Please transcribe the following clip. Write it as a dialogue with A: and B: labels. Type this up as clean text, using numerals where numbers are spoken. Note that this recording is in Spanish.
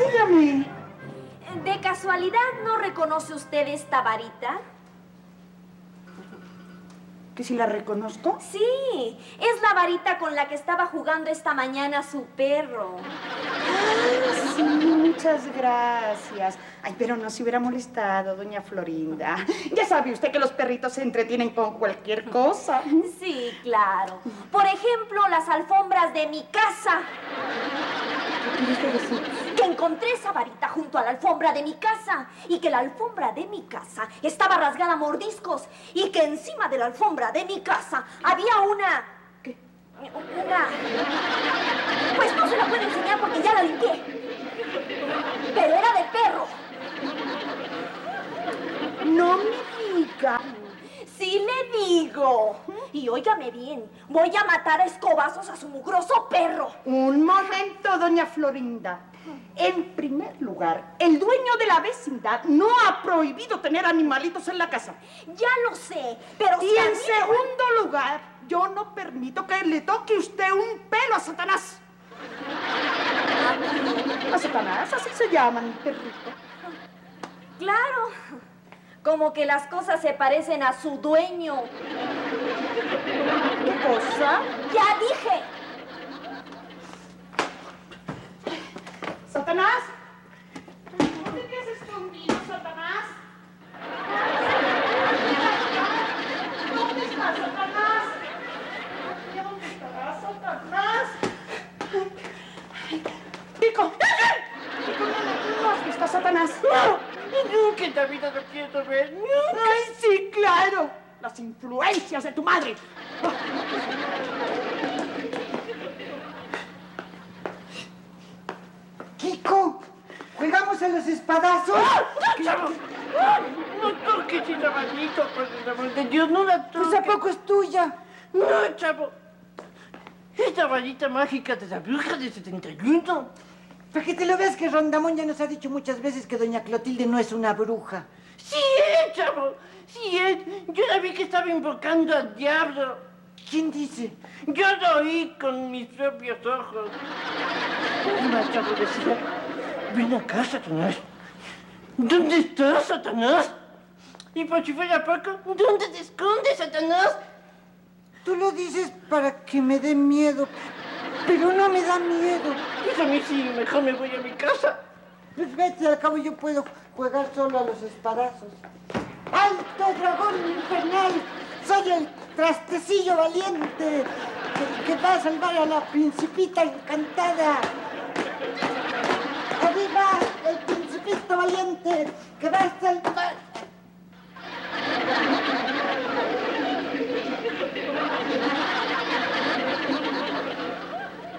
A: Dígame.
B: ¿De casualidad no reconoce usted esta varita?
A: ¿Que si la reconozco?
B: Sí, es la varita con la que estaba jugando esta mañana su perro.
A: Ay, sí, muchas gracias. Ay, pero no se hubiera molestado, doña Florinda. Ya sabe usted que los perritos se entretienen con cualquier cosa.
B: Sí, claro. Por ejemplo, las alfombras de mi casa.
A: ¿Qué quiere usted decir?
B: Que encontré esa varita junto a la alfombra de mi casa y que la alfombra de mi casa estaba rasgada a mordiscos y que encima de la alfombra de mi casa había una...
A: ¿Qué?
B: Una... Pues no se la puedo enseñar porque ya la limpié. Pero era de perro.
A: No me diga.
B: Sí le digo. Y óigame bien, voy a matar a escobazos a su mugroso perro.
A: Un momento, doña Florinda. En primer lugar, el dueño de la vecindad no ha prohibido tener animalitos en la casa.
B: Ya lo sé, pero...
A: Y en segundo lugar, yo no permito que le toque usted un pelo a Satanás. A Satanás, así se llaman, perrito.
B: Claro, como que las cosas se parecen a su dueño.
A: ¿Qué cosa?
B: ¡Ya dije!
A: ¡Satanás! ¿Dónde te has escondido, Satanás? ¿Dónde está Satanás? ¿Dónde estará Satanás? ¡Pico! ¡Pico, no has visto a Satanás!
C: Nunca en la vida lo quiero ver. Nunca.
A: ¡Ay, sí, claro! Las influencias de tu madre.
D: Kiko, ¿jugamos a los espadazos?
C: ¡No, chavo! No toques esa varita, por el amor de Dios, no la toques.
D: Pues ¿a poco es tuya?
C: No, chavo. Esa varita mágica de la bruja de 71.
D: Para que te lo veas que Rondamón ya nos ha dicho muchas veces que doña Clotilde no es una bruja.
C: Sí es, chavo. Sí es. Yo la vi que estaba invocando al diablo.
D: ¿Quién dice?
C: Yo lo oí con mis propios ojos. Una chavo decía, ven acá, Satanás. ¿Dónde estás, Satanás? Y por si fuera poco, ¿dónde te escondes, Satanás?
D: Tú lo dices para que me dé miedo, pero no me da miedo.
C: Pues a mí sí, mejor me voy a mi casa.
D: Pues vete, al cabo yo puedo jugar solo a los espadazos. ¡Alto, dragón infernal! Soy el trastecillo valiente que va a salvar a la principita encantada. ¡Arriba, el principito valiente que va a salvar!